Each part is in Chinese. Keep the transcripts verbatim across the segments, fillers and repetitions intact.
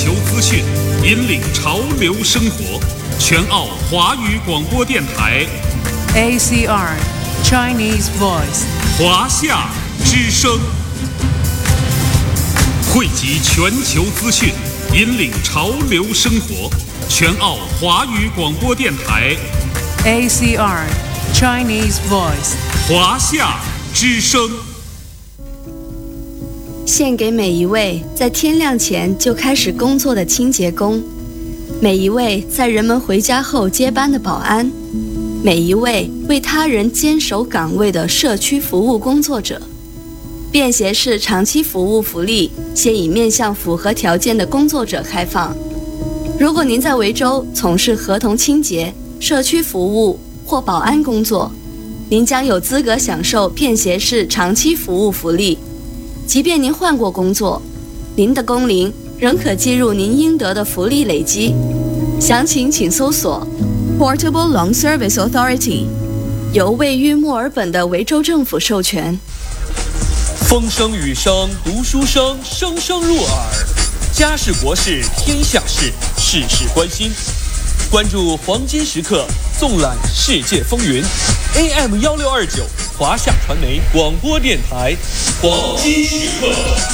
球资讯，引领潮流生活。全澳华语广播电台 A C R Chinese Voice 华夏之声，汇集全球资讯，引领潮流生活。全澳华语广播电台 A C R Chinese Voice 华夏之声， 献给每一位在天亮前就开始工作的清洁工，每一位在人们回家后接班的保安，每一位为他人坚守岗位的社区服务工作者。便携式长期服务福利现已面向符合条件的工作者开放。如果您在维州从事合同清洁、社区服务或保安工作，您将有资格享受便携式长期服务福利。即便您换过工作，您的工龄仍可计入您应得的福利累积。详情请搜索 Portable Long Service Authority， 由位于墨尔本的维州政府授权。 风声雨声读书声，声声入耳。家事国事天下事，事事关心。关注黄金时刻，纵览世界风云。A M 一六二九华夏传媒广播电台，黄金时刻。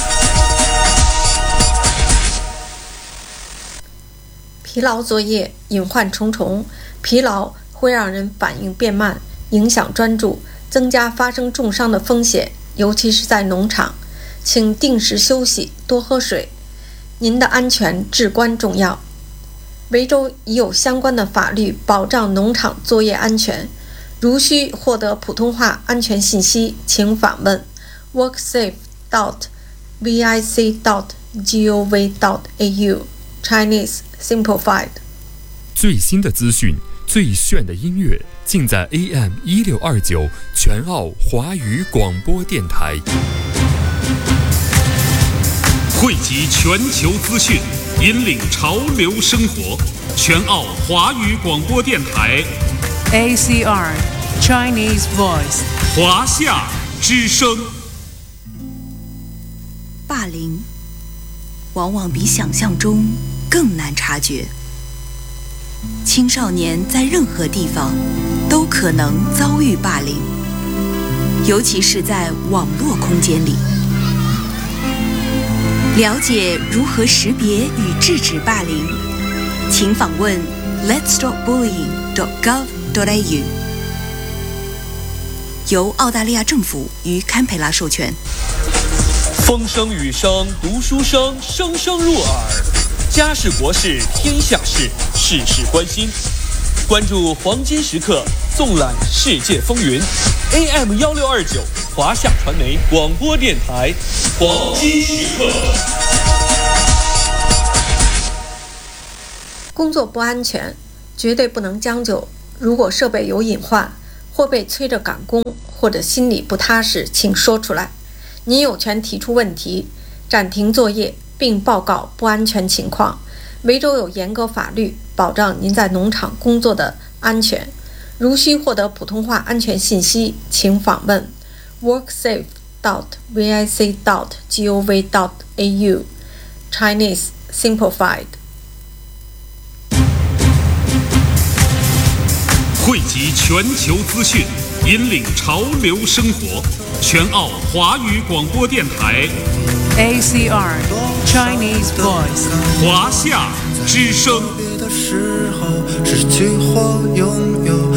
疲劳作业隐患重重，疲劳会让人反应变慢，影响专注，增加发生重伤的风险，尤其是在农场。请定时休息，多喝水。您的安全至关重要。维州已有相关的法律保障农场作业安全。如需获得普通话安全信息，请访问 worksafe dot vic dot gov dot au Chinese Simplified。 最新的资讯，最炫的音乐，尽在 A M 一六二九全澳华语广播电台。 汇集全球资讯，引领潮流生活。全澳华语广播电台 A C R Chinese Voice 华夏之声。 霸凌往往比想象中更难察觉。青少年在任何地方都可能遭遇霸凌，尤其是在网络空间里。了解如何识别与制止霸凌，请访问 lets stop bullying dot gov dot a u， 由澳大利亚政府与堪培拉授权。 风声雨声读书声，声声入耳。家事国事天下事，事事关心。关注黄金时刻，纵览世界风云。A M 一六二九华夏传媒广播电台，黄金时刻。 工作不安全，绝对不能将就。如果设备有隐患，或被催着赶工，或者心里不踏实，请说出来。您有权提出问题，暂停作业，并报告不安全情况。维州有严格法律保障您在农场工作的安全。如需获得普通话安全信息，请访问 worksafe dot vic dot gov dot a u Chinese Simplified。 汇集全球资讯，引领潮流生活。全澳华语广播电台 A C R Chinese Voice 华夏之声。 的时候，失去或拥有。